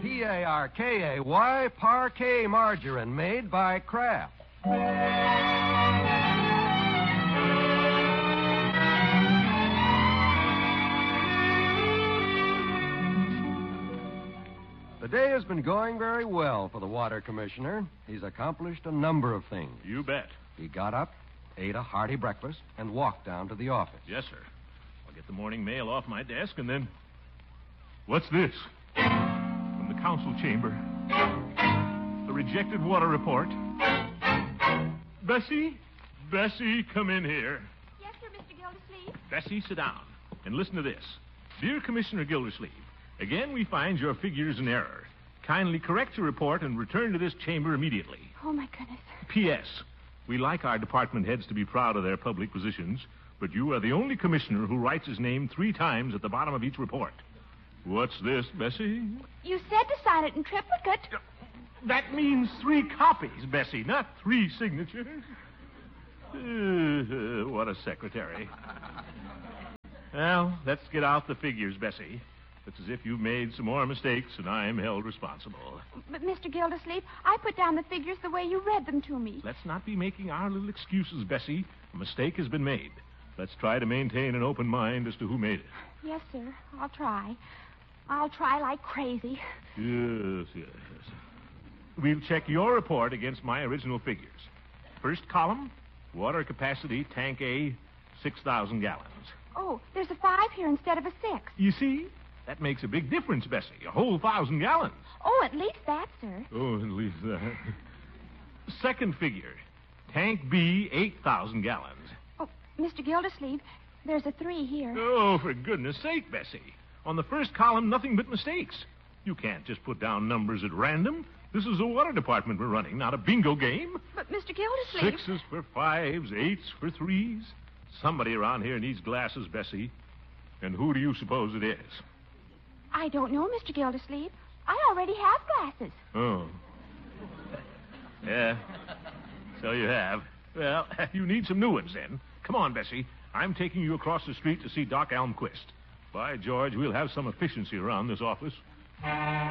P-A-R-K-A-Y, parquet margarine made by Kraft. The day has been going very well for the water commissioner. He's accomplished a number of things. You bet. He got up, ate a hearty breakfast, and walked down to the office. Yes, sir. I'll get the morning mail off my desk and then... What's this? From the council chamber. The rejected water report. Bessie? Bessie, come in here. Yes, sir, Mr. Gildersleeve. Bessie, sit down and listen to this. Dear Commissioner Gildersleeve, again we find your figures in error. Kindly correct your report and return to this chamber immediately. Oh, my goodness. P.S. We like our department heads to be proud of their public positions, but you are the only commissioner who writes his name 3 times at the bottom of each report. What's this, Bessie? You said to sign it in triplicate. That means 3 copies, Bessie, not 3 signatures. What a secretary. Well, let's get out the figures, Bessie. It's as if you've made some more mistakes and I'm held responsible. But, Mr. Gildersleeve, I put down the figures the way you read them to me. Let's not be making our little excuses, Bessie. A mistake has been made. Let's try to maintain an open mind as to who made it. Yes, sir. I'll try. I'll try like crazy. Yes. We'll check your report against my original figures. First column, water capacity, tank A, 6,000 gallons. Oh, there's a 5 here instead of a 6. You see? That makes a big difference, Bessie. A whole 1,000 gallons. Oh, at least that, sir. Oh, at least that. Second figure, tank B, 8,000 gallons. Oh, Mr. Gildersleeve, there's a 3 here. Oh, for goodness sake, Bessie. On the first column, nothing but mistakes. You can't just put down numbers at random. This is a water department we're running, not a bingo game. But, Mr. Gildersleeve... 6s for 5s, 8s for 3s. Somebody around here needs glasses, Bessie. And who do you suppose it is? I don't know, Mr. Gildersleeve. I already have glasses. Oh. Yeah, so you have. Well, you need some new ones, then. Come on, Bessie. I'm taking you across the street to see Doc Almquist. By George, we'll have some efficiency around this office.